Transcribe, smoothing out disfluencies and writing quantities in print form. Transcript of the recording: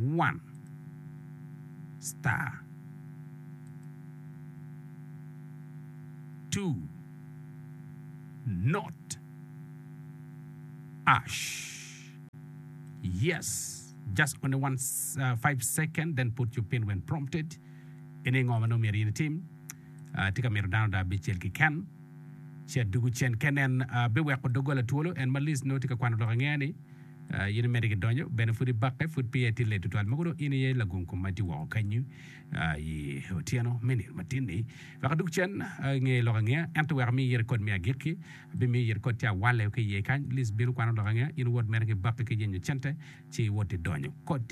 1 star 2 not ash. Yes, just only 5 seconds, then put your pin when prompted. Ini ngomano meri team. Tika mir down da bichel ki kan. Chia dugu chen kenen be we ko dogola tuolo en malis no tika kwano do ngani. Yene meri ke donyo benefuri bakke foot pieti le tutal magoro ini ye lagun ko mati wa kanyu yi hotiano menir matini wa dug chen nge lo ngya antu wa mi yer kod mi agirki be mi yer kod tia wale ke ye kan lis biru kwano do ngya in wod mer ke bakke ke yenyu chente ci wote donyo kod